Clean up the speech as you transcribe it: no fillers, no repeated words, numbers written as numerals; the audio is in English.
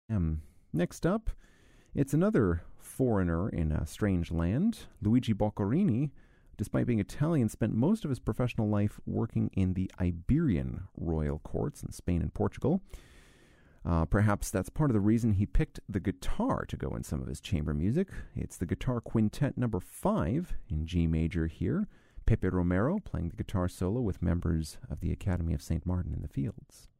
Next up, it's another foreigner in a strange land. Luigi Boccherini, despite being Italian, spent most of his professional life working in the Iberian royal courts in Spain and Portugal. Perhaps that's part of the reason he picked the guitar to go in some of his chamber music. It's the Guitar Quintet number 5 in G major here. Pepe Romero playing the guitar solo with members of the Academy of St. Martin in the Fields.